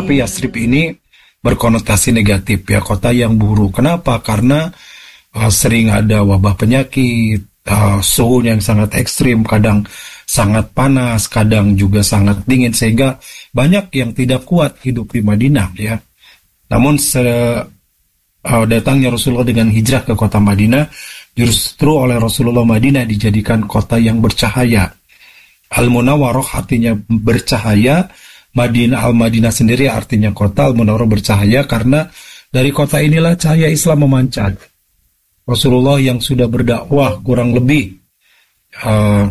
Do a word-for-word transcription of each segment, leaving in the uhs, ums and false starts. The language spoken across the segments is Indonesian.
Tetapi Yathrib ini berkonotasi negatif, ya, kota yang buruk. Kenapa? Karena uh, sering ada wabah penyakit, uh, suhu yang sangat ekstrim, kadang sangat panas, kadang juga sangat dingin, sehingga banyak yang tidak kuat hidup di Madinah, ya. Namun se- uh, datangnya Rasulullah dengan hijrah ke kota Madinah, justru oleh Rasulullah Madinah dijadikan kota yang bercahaya. Al-Munawwarah artinya bercahaya, Madinah Al-Madinah sendiri artinya kota, Al-Munawwarah bercahaya karena dari kota inilah cahaya Islam memancar. Rasulullah yang sudah berdakwah kurang lebih uh,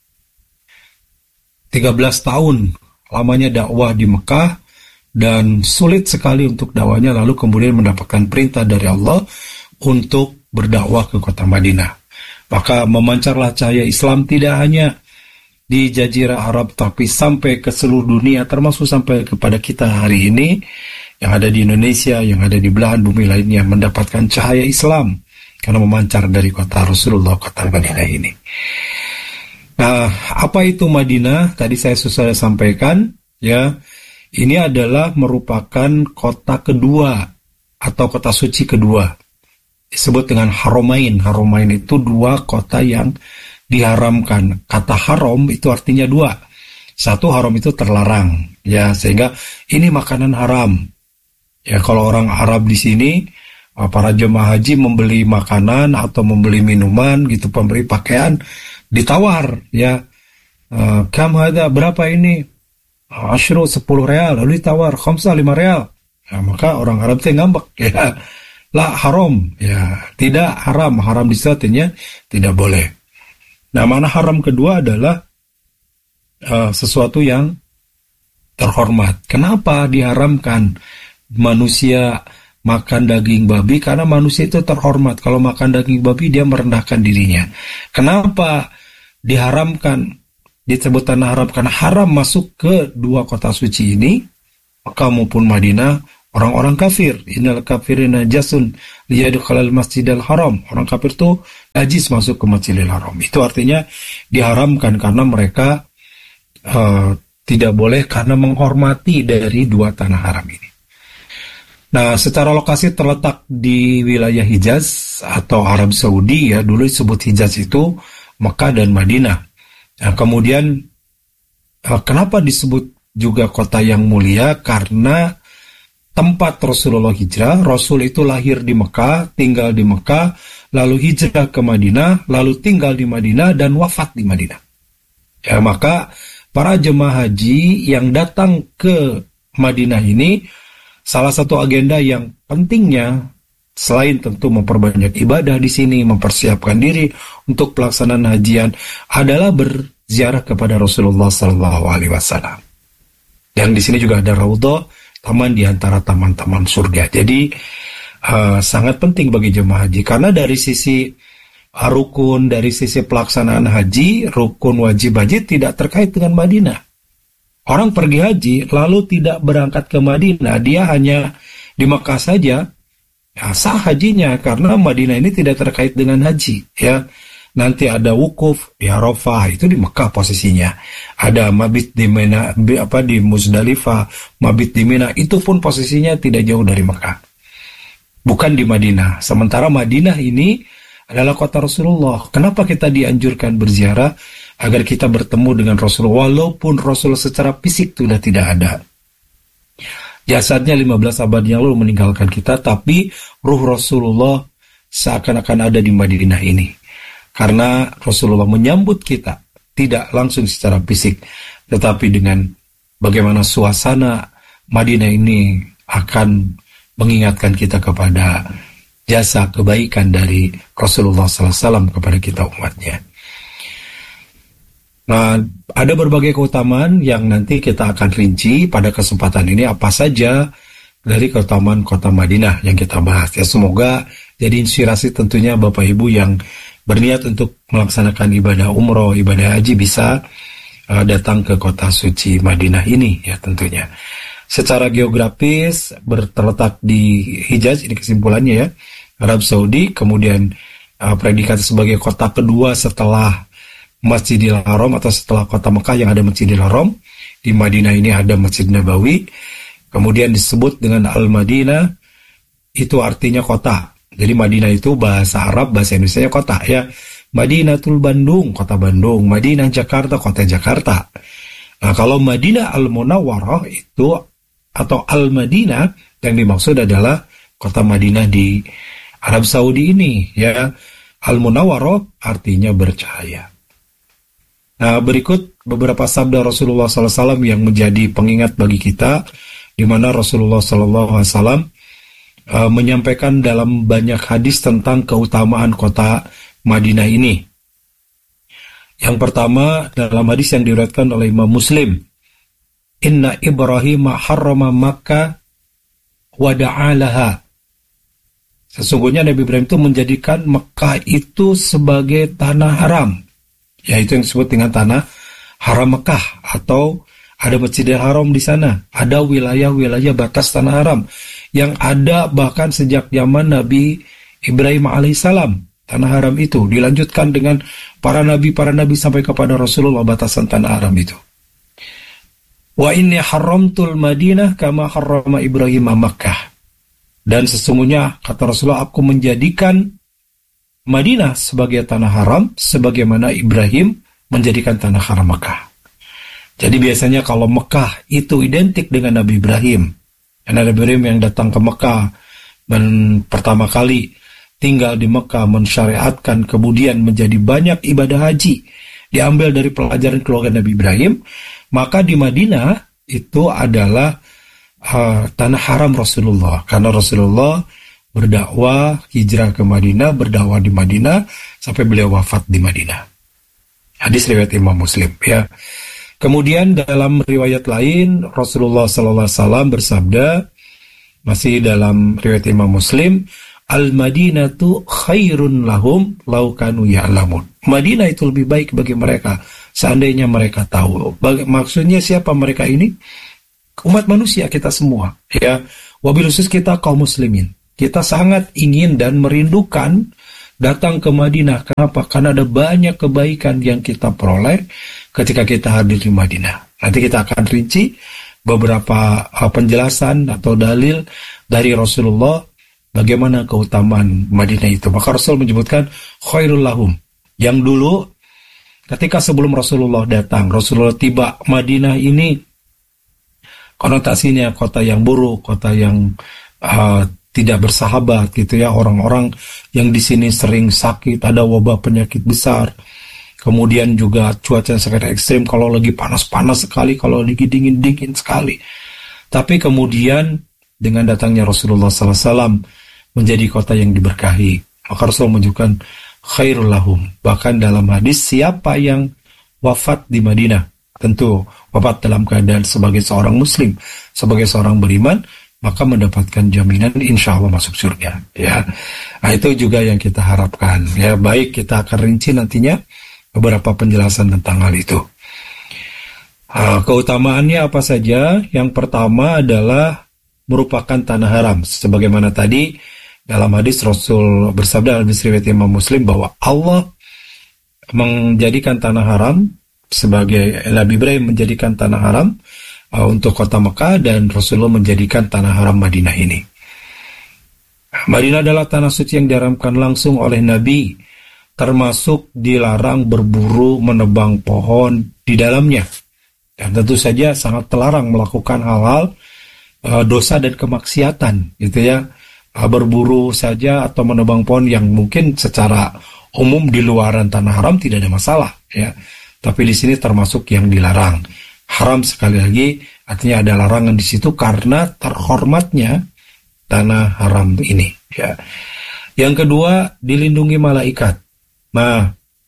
tiga belas tahun lamanya dakwah di Mekah, dan sulit sekali untuk dakwahnya, lalu kemudian mendapatkan perintah dari Allah untuk berdakwah ke kota Madinah. Maka memancarlah cahaya Islam tidak hanya di Jazirah Arab, tapi sampai ke seluruh dunia, termasuk sampai kepada kita hari ini yang ada di Indonesia, yang ada di belahan bumi lainnya, mendapatkan cahaya Islam karena memancar dari kota Rasulullah, kota Madinah ini. Nah, apa itu Madinah? Tadi saya sudah sampaikan, ya, ini adalah merupakan kota kedua atau kota suci kedua, disebut dengan Haramain. Haramain itu dua kota yang diharamkan. Kata haram itu artinya dua. Satu, haram itu terlarang, ya, sehingga ini makanan haram. Ya, kalau orang Arab di sini, para jemaah haji membeli makanan atau membeli minuman gitu, pemberi pakaian, ditawar, ya, uh, kam ada berapa ini? Ashru sepuluh real, lalu ditawar khamsah lima real. Ya, maka orang Arab itu ngambek, ya, lah haram, ya, tidak haram, haram di artinya tidak boleh. Nah, mana haram kedua adalah uh, sesuatu yang terhormat. Kenapa diharamkan manusia makan daging babi? Karena manusia itu terhormat. Kalau makan daging babi, dia merendahkan dirinya. Kenapa diharamkan, disebut tanah haram? Karena haram masuk ke dua kota suci ini, Mekah maupun Madinah, orang-orang kafir. Innal kafirina najasun liyadkhulal masjidal haram. Orang kafir itu najis masuk ke Masjidil Haram. Itu artinya diharamkan karena mereka uh, tidak boleh, karena menghormati dari dua tanah haram ini. Nah, secara lokasi terletak di wilayah Hijaz atau Arab Saudi, ya, dulu disebut Hijaz itu Mekah dan Madinah. Nah, kemudian uh, kenapa disebut juga kota yang mulia? Karena tempat Rasulullah hijrah. Rasul itu lahir di Mekah, tinggal di Mekah, lalu hijrah ke Madinah, lalu tinggal di Madinah dan wafat di Madinah. Ya, maka para jemaah haji yang datang ke Madinah ini, salah satu agenda yang pentingnya selain tentu memperbanyak ibadah di sini, mempersiapkan diri untuk pelaksanaan hajian, adalah berziarah kepada Rasulullah Sallallahu Alaihi Wasallam. Yang di sini juga ada Raudhah, taman di antara taman-taman surga. Jadi uh, sangat penting bagi jemaah haji, karena dari sisi uh, rukun, dari sisi pelaksanaan haji, rukun wajib haji tidak terkait dengan Madinah. Orang pergi haji lalu tidak berangkat ke Madinah, dia hanya di Mekah saja, ya, sah hajinya karena Madinah ini tidak terkait dengan haji, ya. Nanti ada wukuf di Arafah, itu di Mekah posisinya. Ada mabit di Mina, apa di Muzdalifah, mabit di Mina, itu pun posisinya tidak jauh dari Mekah, bukan di Madinah. Sementara Madinah ini adalah kota Rasulullah. Kenapa kita dianjurkan berziarah? Agar kita bertemu dengan Rasulullah, walaupun Rasul secara fisik sudah tidak ada. Jasadnya lima belas abad yang lalu meninggalkan kita, tapi ruh Rasulullah seakan-akan ada di Madinah ini. Karena Rasulullah menyambut kita tidak langsung secara fisik, tetapi dengan bagaimana suasana Madinah ini akan mengingatkan kita kepada jasa kebaikan dari Rasulullah sallallahu alaihi wasallam kepada kita umatnya. Nah, ada berbagai keutamaan yang nanti kita akan rinci pada kesempatan ini, apa saja dari keutamaan kota Madinah yang kita bahas. Ya, semoga jadi inspirasi tentunya Bapak Ibu yang berniat untuk melaksanakan ibadah umroh, ibadah haji bisa uh, datang ke kota suci Madinah ini, ya tentunya. Secara geografis berterletak di Hijaz, ini kesimpulannya ya, Arab Saudi, kemudian uh, predikat sebagai kota kedua setelah Masjidil Haram atau setelah kota Mekah yang ada Masjidil Haram. Di Madinah ini ada Masjid Nabawi. Kemudian disebut dengan Al-Madinah, itu artinya kota. Jadi Madinah itu bahasa Arab, bahasa Indonesia kota ya. Madinatul Bandung, kota Bandung. Madinah Jakarta, kota Jakarta. Nah, kalau Madinah Al-Munawwarah itu atau Al-Madinah yang dimaksud adalah kota Madinah di Arab Saudi ini ya. Al-Munawwarah artinya bercahaya. Nah, berikut beberapa sabda Rasulullah sallallahu alaihi wasallam yang menjadi pengingat bagi kita, di mana Rasulullah sallallahu alaihi wasallam uh, menyampaikan dalam banyak hadis tentang keutamaan kota Madinah ini. Yang pertama dalam hadis yang diriwayatkan oleh Imam Muslim, Inna Ibrahim harrama Makkah wa da'alaha. Sesungguhnya Nabi Ibrahim itu menjadikan Mekah itu sebagai tanah haram. Yaitu yang disebut dengan tanah haram Mekah, atau ada Masjidil Haram di sana, ada wilayah-wilayah batas tanah haram yang ada bahkan sejak zaman Nabi Ibrahim alaihissalam. Tanah haram itu dilanjutkan dengan para nabi para nabi sampai kepada Rasulullah, batasan tanah haram itu. Wa inni haramtul Madinah kama harrama Ibrahim Makkah. Dan sesungguhnya kata Rasulullah, aku menjadikan Madinah sebagai tanah haram sebagaimana Ibrahim menjadikan tanah haram Mekah. Jadi biasanya kalau Mekah itu identik dengan Nabi Ibrahim. Karena Nabi Ibrahim yang datang ke Mekah dan pertama kali tinggal di Mekah, mensyariatkan, kemudian menjadi banyak ibadah haji diambil dari pelajaran keluarga Nabi Ibrahim. Maka di Madinah itu adalah uh, tanah haram Rasulullah, karena Rasulullah berdakwah, hijrah ke Madinah, berdakwah di Madinah sampai beliau wafat di Madinah. Hadis riwayat Imam Muslim ya. Kemudian dalam riwayat lain Rasulullah sallallahu alaihi wasallam bersabda, masih dalam riwayat Imam Muslim, Al-Madinatu khairun lahum law kanu ya'lamun. Madinah itu lebih baik bagi mereka seandainya mereka tahu. Bag- maksudnya siapa mereka ini? Umat manusia, kita semua ya. Wabil khusus kita kaum muslimin. Kita sangat ingin dan merindukan datang ke Madinah. Kenapa? Karena ada banyak kebaikan yang kita peroleh ketika kita hadir di Madinah. Nanti kita akan rinci beberapa uh, penjelasan atau dalil dari Rasulullah bagaimana keutamaan Madinah itu. Maka Rasul menyebutkan khairul lahum. Yang dulu ketika sebelum Rasulullah datang, Rasulullah tiba Madinah ini konotasinya kota yang buruk, kota yang uh, tidak bersahabat gitu ya. Orang-orang yang di sini sering sakit, ada wabah penyakit besar. Kemudian juga cuaca yang sangat ekstrim, kalau lagi panas-panas sekali, kalau lagi dingin-dingin sekali. Tapi kemudian dengan datangnya Rasulullah sallallahu alaihi wasallam menjadi kota yang diberkahi, maka Rasul menunjukkan khairul lahum. Bahkan dalam hadis, siapa yang wafat di Madinah, tentu wafat dalam keadaan sebagai seorang muslim, sebagai seorang beriman, maka mendapatkan jaminan insya Allah masuk surga ya. Nah, itu juga yang kita harapkan ya. Baik, kita akan rinci nantinya beberapa penjelasan tentang hal itu. Uh, keutamaannya apa saja? Yang pertama adalah merupakan tanah haram, sebagaimana tadi dalam hadis Rasul bersabda, hadis riwayat Imam Muslim, bahwa Allah menjadikan tanah haram sebagai Nabi Ibrahim menjadikan tanah haram uh, untuk kota Mekah, dan Rasulullah menjadikan tanah haram Madinah ini. Madinah adalah tanah suci yang diharamkan langsung oleh Nabi, termasuk dilarang berburu, menebang pohon di dalamnya. Dan tentu saja sangat terlarang melakukan hal-hal uh, dosa dan kemaksiatan, gitu ya. Uh, berburu saja atau menebang pohon yang mungkin secara umum di luaran tanah haram tidak ada masalah, ya. Tapi di sini termasuk yang dilarang. Haram sekali lagi, artinya ada larangan di situ karena terhormatnya tanah haram ini, ya. Yang kedua, dilindungi malaikat. Nah,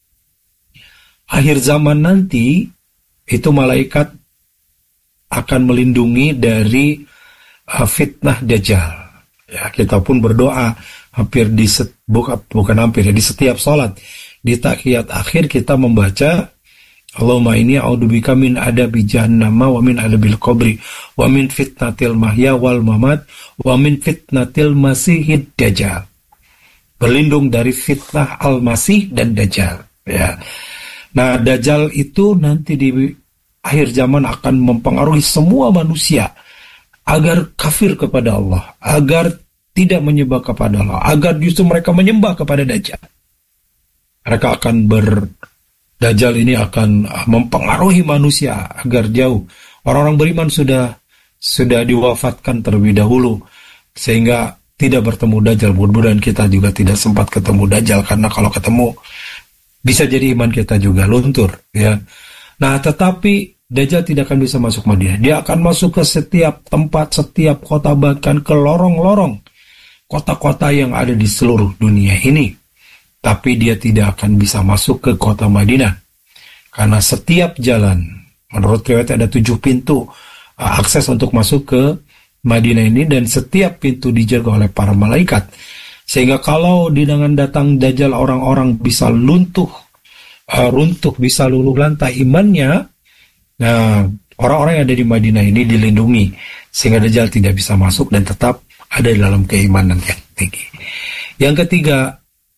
akhir zaman nanti itu malaikat akan melindungi dari uh, fitnah Dajjal. Ya, kita pun berdoa hampir di set, bukan, bukan hampir ya, di setiap sholat di tahiyat akhir kita membaca Allahumma inni a'udzubika min adabi jahannam wa min adabil qabri wa min fitnatil mahya wal mamat wa min fitnatil masihid dajjal. Berlindung dari fitnah al-masih dan dajjal, ya. Nah, dajjal itu nanti di akhir zaman akan mempengaruhi semua manusia agar kafir kepada Allah, agar tidak menyembah kepada Allah, agar justru mereka menyembah kepada Dajjal. Mereka akan ber Dajjal ini akan mempengaruhi manusia agar jauh. Orang-orang beriman sudah sudah diwafatkan terlebih dahulu sehingga tidak bertemu Dajjal. Mudah-mudahan kita juga tidak sempat ketemu Dajjal, karena kalau ketemu bisa jadi iman kita juga luntur, ya. Nah, tetapi Dajjal tidak akan bisa masuk Madinah. Dia akan masuk ke setiap tempat, setiap kota, bahkan ke lorong-lorong kota-kota yang ada di seluruh dunia ini. Tapi dia tidak akan bisa masuk ke kota Madinah. Karena setiap jalan, menurut riwayat ada tujuh pintu uh, akses untuk masuk ke Madinah ini, dan setiap pintu dijaga oleh para malaikat. Sehingga kalau di dengan datang Dajjal, orang-orang bisa luntuh, uh, runtuh, bisa luluh lantai imannya. Nah, orang-orang yang ada di Madinah ini dilindungi, sehingga Dajjal tidak bisa masuk dan tetap ada di dalam keimanan yang tinggi. Yang ketiga,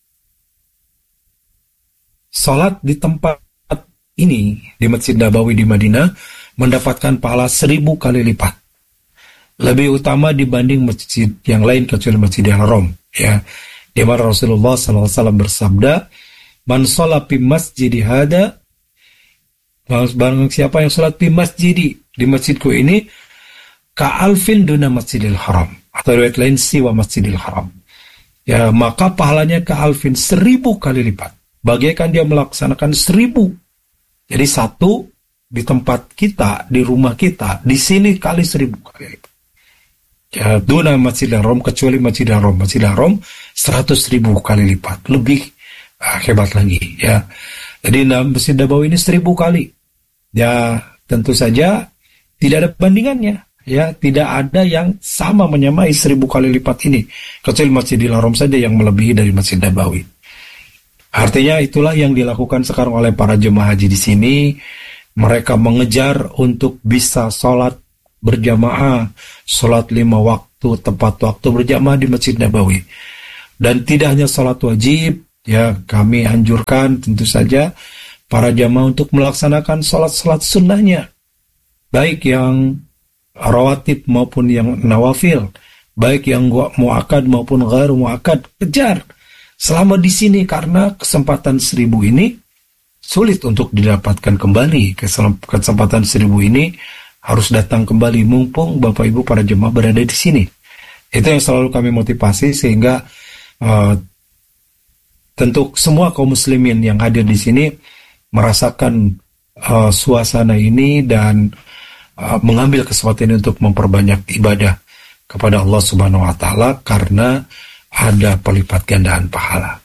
salat di tempat ini, di Masjid Nabawi di Madinah, mendapatkan pahala seribu kali lipat. Lebih utama dibanding masjid yang lain kecuali Masjidil Haram. Ya, di mana Rasulullah sallallahu alaihi wasallam bersabda, "Man sholat fi masjidi hada," barang siapa yang sholat di masjidi, di masjidku ini, ka'alfin duna Masjidil Haram, atau riwayat lain siwa Masjidil Haram. Ya, maka pahalanya ka'alfin, seribu kali lipat. Bagaikan dia melaksanakan seribu. Jadi satu di tempat kita, di rumah kita, di sini kali seribu kali lipat. Ya, duna Masjidil Haram, kecuali Masjidil Haram. Masjidil Haram seratus ribu kali lipat. Lebih ah, hebat lagi. Ya. Jadi Masjid Nabawi ini seribu kali. Ya, tentu saja tidak ada bandingannya. Ya, tidak ada yang sama menyamai seribu kali lipat ini. Kecuali Masjidil Haram saja yang melebihi dari Masjid Nabawi. Artinya itulah yang dilakukan sekarang oleh para jemaah haji di sini. Mereka mengejar untuk bisa sholat berjamaah, sholat lima waktu, tepat waktu berjamaah di Masjid Nabawi. Dan tidak hanya sholat wajib, ya, kami anjurkan tentu saja para jamaah untuk melaksanakan sholat-sholat sunnahnya, baik yang rawatib maupun yang nawafil, baik yang mu'akad maupun ghair mu'akad. Kejar selama di sini, karena kesempatan seribu ini sulit untuk didapatkan kembali. Kesempatan seribu ini harus datang kembali, mumpung Bapak Ibu para jemaah berada di sini. Itu yang selalu kami motivasi, sehingga uh, tentu semua kaum muslimin yang hadir di sini merasakan uh, suasana ini dan uh, mengambil kesempatan ini untuk memperbanyak ibadah kepada Allah Subhanahu wa taala, karena ada pelipat gandaan pahala.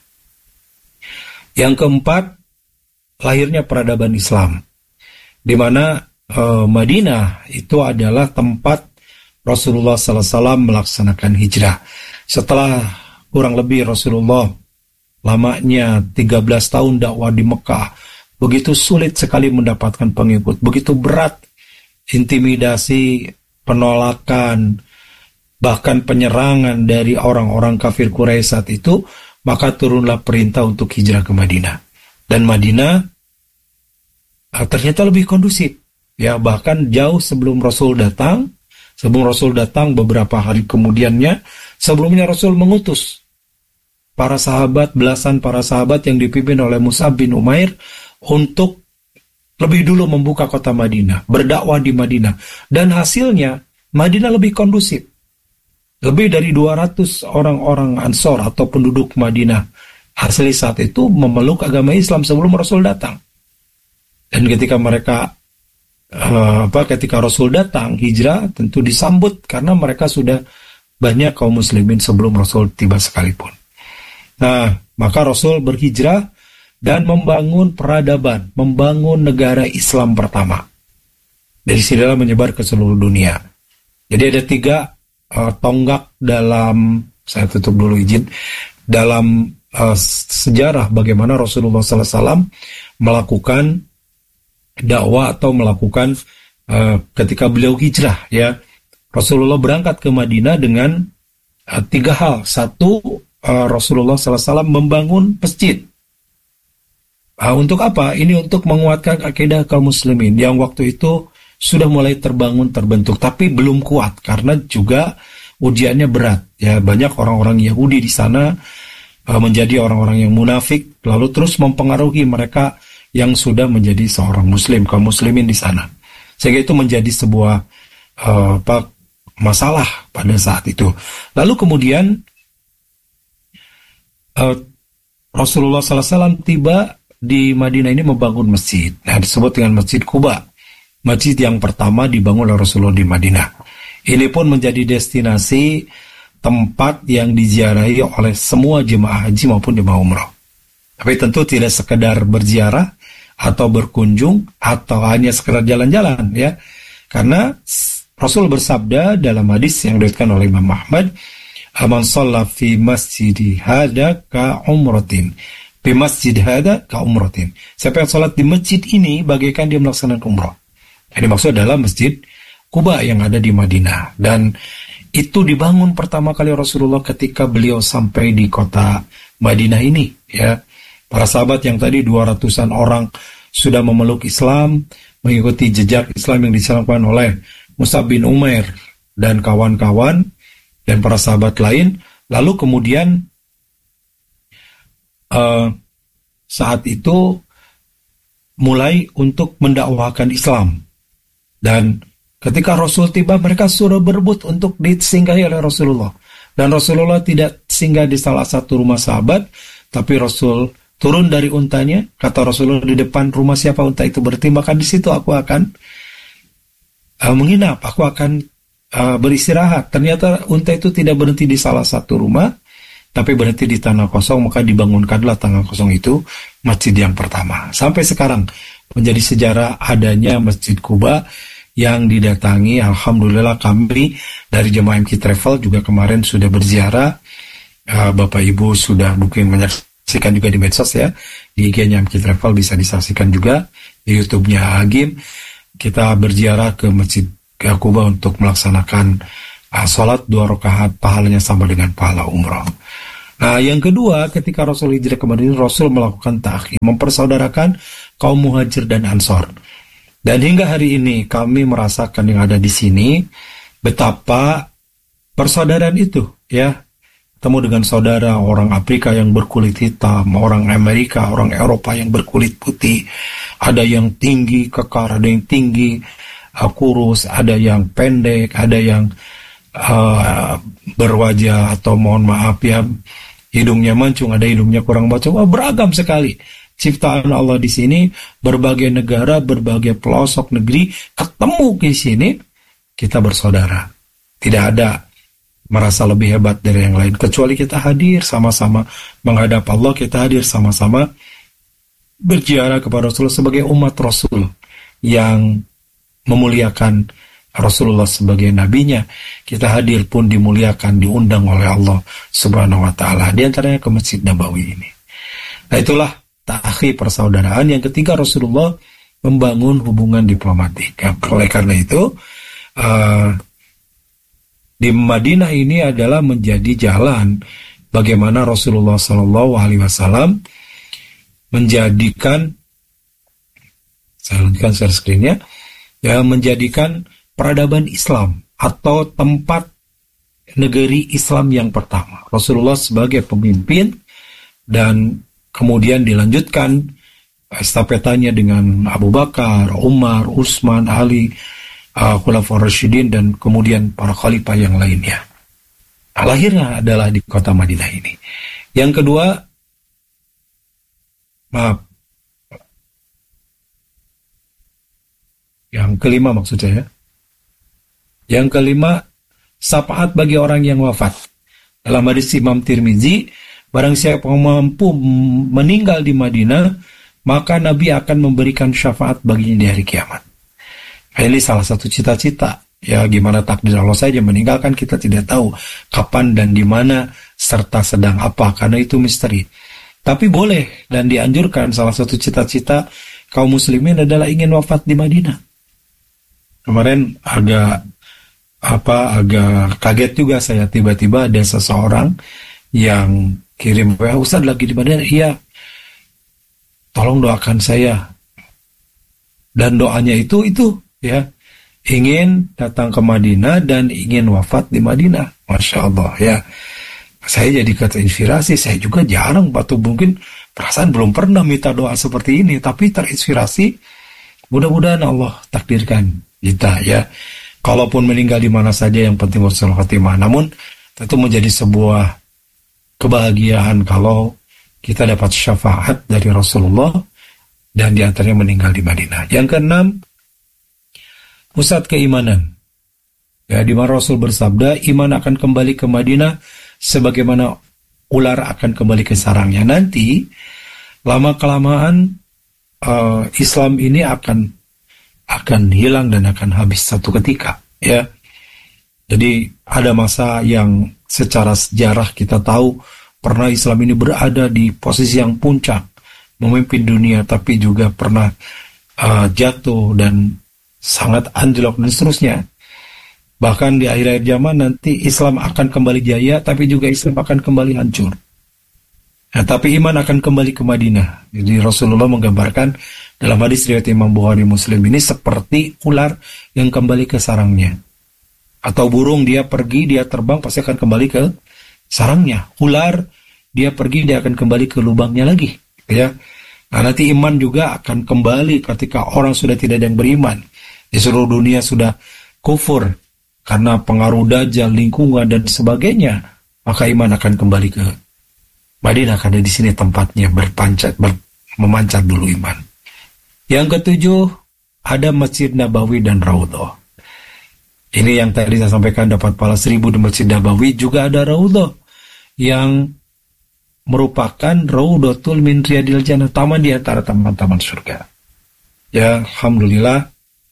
Yang keempat, lahirnya peradaban Islam, di mana eh, Madinah itu adalah tempat Rasulullah sallallahu alaihi wasallam melaksanakan hijrah. Setelah kurang lebih Rasulullah lamanya tiga belas tahun dakwah di Mekah, begitu sulit sekali mendapatkan pengikut, begitu berat intimidasi, penolakan, bahkan penyerangan dari orang-orang kafir Quraisy saat itu, maka turunlah perintah untuk hijrah ke Madinah. Dan Madinah uh, ternyata lebih kondusif. Ya, bahkan jauh sebelum Rasul datang, sebelum Rasul datang beberapa hari kemudiannya, sebelumnya Rasul mengutus para sahabat, belasan para sahabat yang dipimpin oleh Mus'ab bin Umair untuk lebih dulu membuka kota Madinah, berdakwah di Madinah. Dan hasilnya Madinah lebih kondusif. Lebih dari dua ratus orang-orang Ansor atau penduduk Madinah asli saat itu memeluk agama Islam sebelum Rasul datang. Dan ketika mereka uh, apa ketika Rasul datang hijrah, tentu disambut karena mereka sudah banyak kaum muslimin sebelum Rasul tiba sekalipun. Nah, maka Rasul berhijrah dan membangun peradaban, membangun negara Islam pertama. Dari sinilah menyebar ke seluruh dunia. Jadi ada tiga Uh, tonggak dalam, saya tutup dulu izin, dalam uh, sejarah bagaimana Rasulullah sallallahu alaihi wasallam melakukan dakwah atau melakukan uh, ketika beliau hijrah. Ya, Rasulullah berangkat ke Madinah dengan uh, tiga hal. Satu, uh, Rasulullah sallallahu alaihi wasallam membangun masjid. Uh, untuk apa? Ini untuk menguatkan akidah kaum muslimin yang waktu itu sudah mulai terbangun, terbentuk, tapi belum kuat karena juga ujiannya berat. Ya, banyak orang-orang Yahudi di sana uh, menjadi orang-orang yang munafik, lalu terus mempengaruhi mereka yang sudah menjadi seorang Muslim, kaum Muslimin di sana. Sehingga itu menjadi sebuah uh, apa, masalah pada saat itu. Lalu kemudian uh, Rasulullah sallallahu alaihi wasallam tiba di Madinah ini membangun masjid. Nah, disebut dengan Masjid Quba. Masjid yang pertama dibangun oleh Rasulullah di Madinah. Ini pun menjadi destinasi tempat yang diziarahi oleh semua jemaah haji maupun jemaah umrah. Tapi tentu tidak sekedar berziarah atau berkunjung atau hanya sekedar jalan-jalan, ya. Karena Rasul bersabda dalam hadis yang diriwayatkan oleh Imam Ahmad, "Man shalla fi masjidi hada ka umratin." Di masjid hada ka umratin. Siapa yang sholat di masjid ini bagaikan dia melaksanakan umrah. Ini maksud adalah Masjid Quba yang ada di Madinah. Dan itu dibangun pertama kali Rasulullah ketika beliau sampai di kota Madinah ini. Ya, para sahabat yang tadi dua ratusan orang sudah memeluk Islam, mengikuti jejak Islam yang disampaikan oleh Mus'ab bin Umair dan kawan-kawan dan para sahabat lain. Lalu kemudian Uh, saat itu mulai untuk mendakwahkan Islam, dan ketika Rasul tiba mereka sudah berebut untuk disinggahi oleh Rasulullah, dan Rasulullah tidak singgah di salah satu rumah sahabat, tapi Rasul turun dari untanya. Kata Rasulullah, di depan rumah siapa unta itu berhenti, maka di situ aku akan uh, menginap, aku akan uh, beristirahat. Ternyata unta itu tidak berhenti di salah satu rumah, tapi berhenti di tanah kosong, maka dibangunkanlah tanah kosong itu masjid yang pertama. Sampai sekarang menjadi sejarah adanya Masjid Quba yang didatangi. Alhamdulillah kami dari jemaah M K Travel juga kemarin sudah berziarah. Uh, Bapak Ibu sudah mungkin menyaksikan juga di medsos, ya. Di I G-nya M K Travel bisa disaksikan juga, di YouTube-nya Agim. Kita berziarah ke Masjid Quba untuk melaksanakan uh, sholat dua rakaat, pahalanya sama dengan pahala umrah. Nah, yang kedua, ketika Rasul hijrah ke Madinah, Rasul melakukan ta'khir, mempersaudarakan kaum Muhajir dan Ansor. Dan hingga hari ini kami merasakan yang ada di sini betapa persaudaraan itu, ya. Ketemu dengan saudara orang Afrika yang berkulit hitam, orang Amerika, orang Eropa yang berkulit putih. Ada yang tinggi kekar, ada yang tinggi uh, kurus, ada yang pendek, ada yang uh, berwajah atau mohon maaf ya, hidungnya mancung, ada hidungnya kurang mancung. Oh, beragam sekali ciptaan Allah di sini. Berbagai negara, berbagai pelosok negeri ketemu di sini, kita bersaudara. Tidak ada merasa lebih hebat dari yang lain, kecuali kita hadir sama-sama menghadap Allah, kita hadir sama-sama berziarah kepada Rasul sebagai umat Rasul yang memuliakan Rasulullah sebagai nabinya. Kita hadir pun dimuliakan, diundang oleh Allah Subhanahu wa taala, di antaranya ke Masjid Nabawi ini. Nah, itulah ta'khir persaudaraan. Yang ketiga, Rasulullah membangun hubungan diplomatik. Oleh karena itu, uh, di Madinah ini adalah menjadi jalan bagaimana Rasulullah Shallallahu Alaihi Wasallam menjadikan, saya lanjutkan share screen-nya, ya, menjadikan peradaban Islam atau tempat negeri Islam yang pertama. Rasulullah sebagai pemimpin, dan kemudian dilanjutkan estafetanya dengan Abu Bakar, Umar, Utsman, Ali, uh, Khulafaur Rasyidin, dan kemudian para khalifah yang lainnya. Lahirnya adalah di kota Madinah ini. Yang kedua, maaf, yang kelima maksud saya. Yang kelima, syafaat bagi orang yang wafat. Dalam hadis Imam Tirmizi, barang siapa yang mampu meninggal di Madinah, maka Nabi akan memberikan syafaat baginya di hari kiamat. Nah, ini salah satu cita-cita. Ya, gimana takdir Allah saja, meninggalkan kita tidak tahu kapan dan di mana serta sedang apa, karena itu misteri. Tapi boleh dan dianjurkan, salah satu cita-cita kaum muslimin adalah ingin wafat di Madinah. Kemarin agak apa agak kaget juga saya, tiba-tiba ada seseorang yang kirim, "Wah, Ustaz lagi di Madinah." "Iya, tolong doakan saya." Dan doanya itu itu ya ingin datang ke Madinah dan ingin wafat di Madinah. Masya Allah ya. Saya jadi terinspirasi. Saya juga jarang, atau mungkin perasaan belum pernah minta doa seperti ini, tapi terinspirasi. Mudah-mudahan Allah takdirkan kita ya. Kalaupun meninggal di mana saja, yang penting husnul khotimah. Namun tentu menjadi sebuah kebahagiaan kalau kita dapat syafaat dari Rasulullah dan diantaranya meninggal di Madinah. Yang keenam, pusat keimanan. Ya, di mana Rasul bersabda, iman akan kembali ke Madinah sebagaimana ular akan kembali ke sarangnya. Nanti lama kelamaan uh, Islam ini akan akan hilang dan akan habis satu ketika. Ya, jadi ada masa yang secara sejarah kita tahu pernah Islam ini berada di posisi yang puncak, memimpin dunia, tapi juga pernah uh, jatuh dan sangat anjlok dan seterusnya. Bahkan di akhir-akhir zaman nanti Islam akan kembali jaya, tapi juga Islam akan kembali hancur. Nah, tapi iman akan kembali ke Madinah. Jadi Rasulullah menggambarkan dalam hadis riwayat Imam Bukhari Muslim ini seperti ular yang kembali ke sarangnya. Atau burung, dia pergi, dia terbang, pasti akan kembali ke sarangnya. Ular, dia pergi, dia akan kembali ke lubangnya lagi. Ya. Nah, nanti iman juga akan kembali ketika orang sudah tidak ada yang beriman. Di seluruh dunia sudah kufur karena pengaruh dajjal, lingkungan, dan sebagainya. Maka iman akan kembali ke Madinah, karena di sini tempatnya berpancat, ber, memancar dulu iman. Yang ketujuh, ada Masjid Nabawi dan Raudhah. Ini yang tadi saya sampaikan, dapat pahala seribu di Masjid Nabawi. Juga ada Raudhah yang merupakan Raudhatul min Riyadil Jannah, taman di antara taman-taman surga. Ya, alhamdulillah.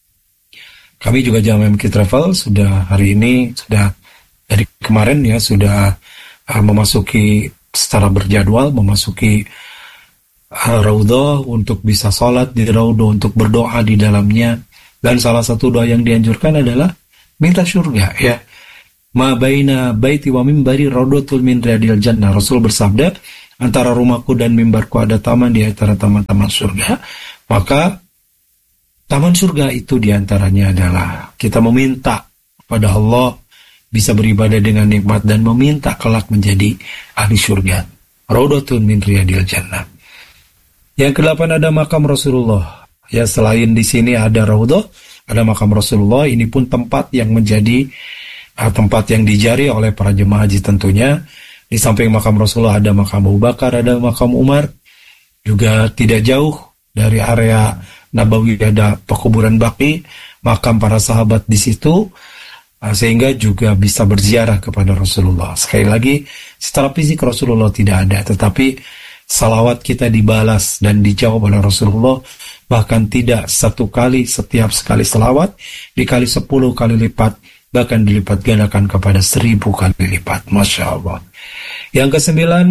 Kami juga Jamaah M K Travel sudah hari ini, sudah dari kemarin ya, sudah uh, memasuki secara berjadwal, memasuki uh, Raudhah untuk bisa sholat di Raudhah, untuk berdoa di dalamnya. Dan salah satu doa yang dianjurkan adalah minta surga ya. Ma baina baiti wa mimbari Raudhatul min Riyadil Jannah. Rasul bersabda, antara rumahku dan mimbarku ada taman di antara taman-taman surga. Maka taman surga itu diantaranya adalah kita meminta pada Allah bisa beribadah dengan nikmat dan meminta kelak menjadi ahli surga. Raudhatun min Riyadil Jannah. Yang kedelapan ada makam Rasulullah. Ya, selain di sini ada Raudhah, ada makam Rasulullah. Ini pun tempat yang menjadi uh, tempat yang dijari oleh para jemaah haji tentunya. Di samping makam Rasulullah ada makam Abu Bakar, ada makam Umar. Juga tidak jauh dari area Nabawi ada pekuburan Baqi, makam para sahabat di situ, sehingga juga bisa berziarah kepada Rasulullah. Sekali lagi, secara fisik Rasulullah tidak ada, tetapi salawat kita dibalas dan dijawab oleh Rasulullah, bahkan tidak satu kali, setiap sekali salawat dikali sepuluh kali lipat, bahkan dilipat gandakan kepada seribu kali lipat. Masya Allah. Yang kesembilan,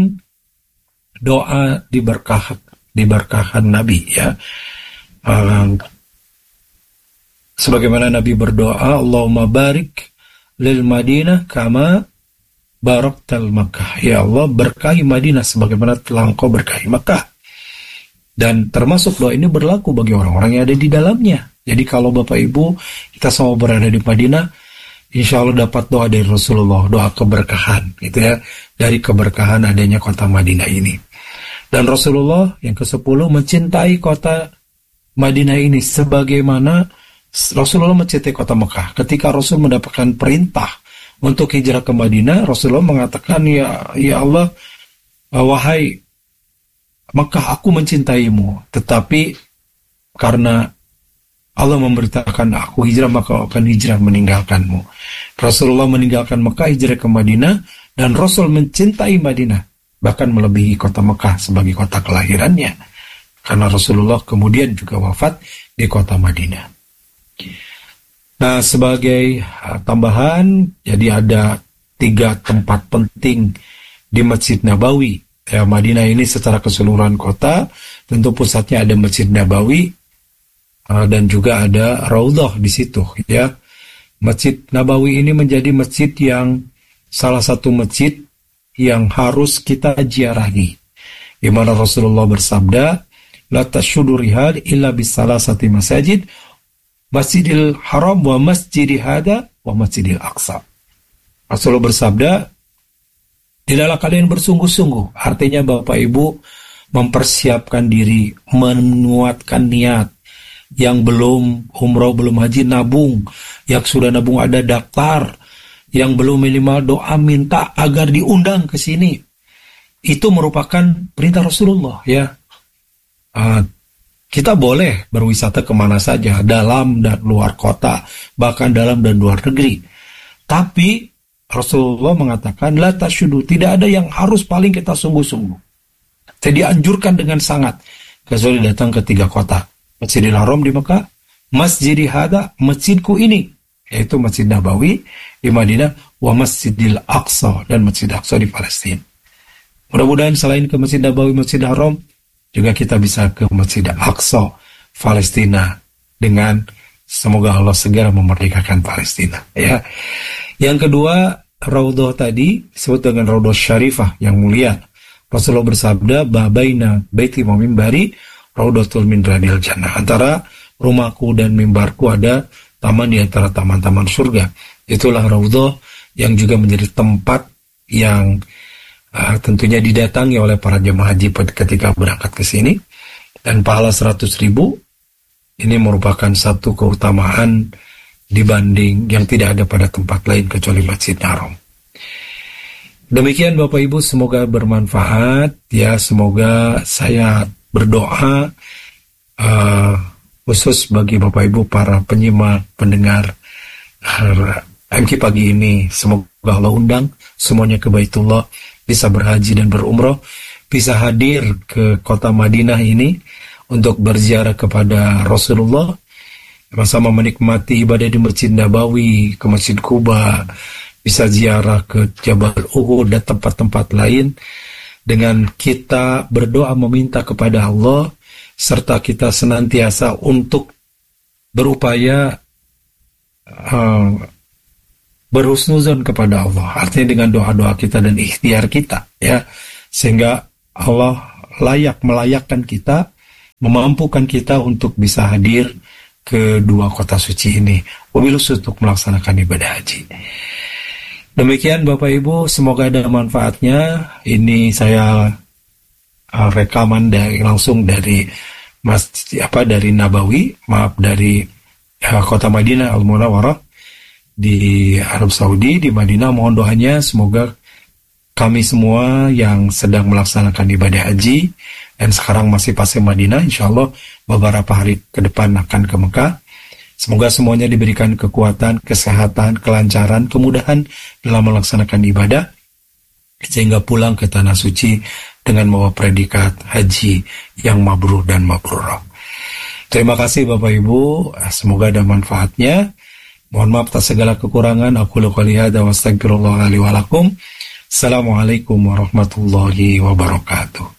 doa diberkah, diberkahkan Nabi ya. Uh, sebagaimana Nabi berdoa, Allahumma barik lil Madinah kama baraktal Makkah. Ya Allah, berkahi Madinah sebagaimana telah Engkau berkahi Makkah. Dan termasuk doa ini berlaku bagi orang-orang yang ada di dalamnya. Jadi kalau Bapak Ibu kita semua berada di Madinah, insya Allah dapat doa dari Rasulullah, doa keberkahan gitu ya, dari keberkahan adanya kota Madinah ini. Dan Rasulullah yang kesepuluh mencintai kota Madinah ini sebagaimana Rasulullah mencintai kota Mekah. Ketika Rasul mendapatkan perintah untuk hijrah ke Madinah, Rasulullah mengatakan, ya, ya Allah, wahai Mekah, aku mencintaimu, tetapi karena Allah memberitakan aku hijrah, maka akan hijrah meninggalkanmu. Rasulullah meninggalkan Mekah, hijrah ke Madinah, dan Rasul mencintai Madinah, bahkan melebihi kota Mekah sebagai kota kelahirannya. Karena Rasulullah kemudian juga wafat di kota Madinah. Nah, sebagai uh, tambahan, jadi ada tiga tempat penting di Masjid Nabawi. Ya, Madinah ini secara keseluruhan kota, tentu pusatnya ada Masjid Nabawi, uh, dan juga ada Raudhah di situ. Ya, Masjid Nabawi ini menjadi masjid yang salah satu masjid yang harus kita ziarahi. Di mana Rasulullah bersabda, la tashudu rihal illa bisalasati masajid Masjidil Haram wa Masjidi Hada wa Masjidil Aqsa. Rasulullah bersabda, tidaklah kalian bersungguh-sungguh. Artinya Bapak Ibu mempersiapkan diri, menguatkan niat. Yang belum umroh, belum haji, nabung. Yang sudah nabung ada daftar. Yang belum minimal doa minta agar diundang ke sini. Itu merupakan perintah Rasulullah, ya. Uh, kita boleh berwisata kemana saja, dalam dan luar kota, bahkan dalam dan luar negeri. Tapi Rasulullah mengatakan, la tasyudu, tidak ada yang harus paling kita sungguh-sungguh. Jadi dianjurkan dengan sangat kecuali datang ke tiga kota. Masjidil Haram di Mekah, Masjidi Hada, masjidku ini, yaitu Masjid Nabawi di Madinah, wa Masjidil Aqsa, dan Masjid Aqsa di Palestina. Mudah-mudahan selain ke Masjid Nabawi, Masjid Haram, juga kita bisa ke Masjid Aqsa, Palestina, dengan semoga Allah segera memerdekakan Palestina. Ya. Yang kedua, Raudhah tadi disebut dengan Raudhah Syarifah yang mulia. Rasulullah bersabda, babaina baiti wa mimbari Raudhatul min radil jannah. Antara rumahku dan mimbarku ada taman di antara taman-taman surga. Itulah Raudhah yang juga menjadi tempat yang uh, tentunya didatangi oleh para jemaah haji ketika berangkat ke sini. Dan pahala seratus ribu ini merupakan satu keutamaan dibanding yang tidak ada pada tempat lain kecuali Masjid Haram. Demikian Bapak Ibu, semoga bermanfaat ya. Semoga saya berdoa uh, khusus bagi Bapak Ibu para penyimak, pendengar uh, M Q pagi ini. Semoga Allah undang semuanya ke Baitullah, bisa berhaji dan berumroh, bisa hadir ke kota Madinah ini untuk berziarah kepada Rasulullah, sama-sama menikmati ibadah di Masjid Nabawi, ke Masjid Kuba, bisa ziarah ke Jabal Uhud dan tempat-tempat lain, dengan kita berdoa meminta kepada Allah, serta kita senantiasa untuk berupaya uh, berhusnuzon kepada Allah. Artinya dengan doa-doa kita dan ikhtiar kita, ya, sehingga Allah layak melayakkan kita, memampukan kita untuk bisa hadir ke dua kota suci ini, wabil khusus untuk melaksanakan ibadah haji. Demikian Bapak Ibu, semoga ada manfaatnya. Ini saya uh, rekaman dari langsung dari masjid apa dari Nabawi, maaf dari uh, kota Madinah Al Munawwarah di Arab Saudi, di Madinah. Mohon doanya semoga kami semua yang sedang melaksanakan ibadah haji dan sekarang masih pasca Madinah, insya Allah beberapa hari ke depan akan ke Mekah. Semoga semuanya diberikan kekuatan, kesehatan, kelancaran, kemudahan dalam melaksanakan ibadah, sehingga pulang ke tanah suci dengan membawa predikat haji yang mabrur dan mabrurah. Terima kasih Bapak Ibu, semoga ada manfaatnya. Mohon maaf atas segala kekurangan. Aku qouli hadza wa astaghfirullah li wa lakum. Assalamualaikum warahmatullahi wabarakatuh.